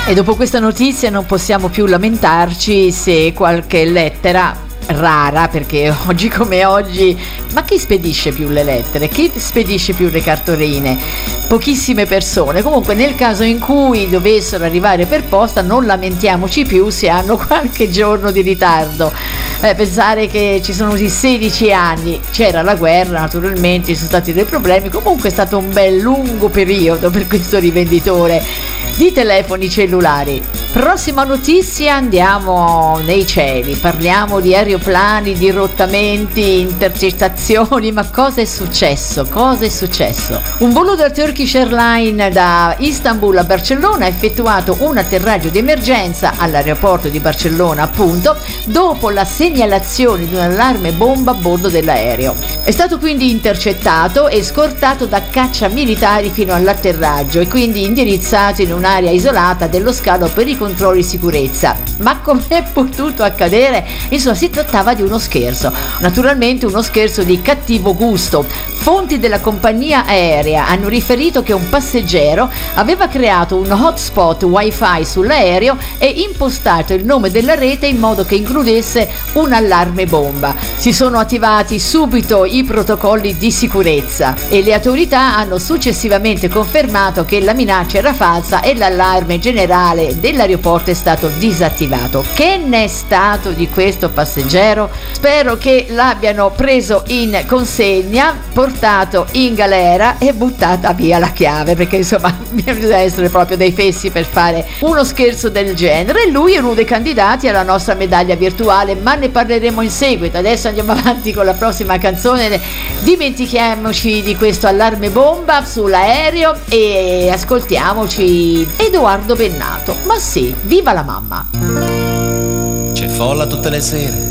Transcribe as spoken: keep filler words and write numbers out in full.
E dopo questa notizia non possiamo più lamentarci se qualche lettera rara, perché oggi come oggi, ma chi spedisce più le lettere? Chi spedisce più le cartoline? Pochissime persone. Comunque nel caso in cui dovessero arrivare per posta non lamentiamoci più se hanno qualche giorno di ritardo. Eh, pensare che ci sono così sedici anni, c'era la guerra naturalmente, ci sono stati dei problemi, comunque è stato un bel lungo periodo per questo rivenditore di telefoni cellulari. Prossima notizia, andiamo nei cieli, parliamo di aeroplani, di rottamenti, intercettazioni, ma cosa è successo? Cosa è successo? Un volo del Turkish Airlines da Istanbul a Barcellona ha effettuato un atterraggio di emergenza all'aeroporto di Barcellona, appunto, dopo la segnalazione di un allarme bomba a bordo dell'aereo. È stato quindi intercettato e scortato da cacciamilitari fino all'atterraggio e quindi indirizzato in un'area isolata dello scalo per i controlli di sicurezza. Ma com'è potuto accadere? Insomma, si trattava di uno scherzo, naturalmente uno scherzo di cattivo gusto. Fonti della compagnia aerea hanno riferito che un passeggero aveva creato un hotspot wifi sull'aereo e impostato il nome della rete in modo che includesse un allarme bomba. Si sono attivati subito i protocolli di sicurezza e le autorità hanno successivamente confermato che la minaccia era falsa e l'allarme generale dell'aeroporto è stato disattivato. Che ne è stato di questo passeggero? Spero che l'abbiano preso in consegna, portato in galera e buttata via la chiave, perché insomma bisogna essere proprio dei fessi per fare uno scherzo del genere. E lui è uno dei candidati alla nostra medaglia virtuale, ma ne parleremo in seguito. Adesso andiamo avanti con la prossima canzone, dimentichiamoci di questo allarme bomba sull'aereo e ascoltiamoci Edoardo Bennato. Ma sì, viva la mamma! C'è folla tutte le sere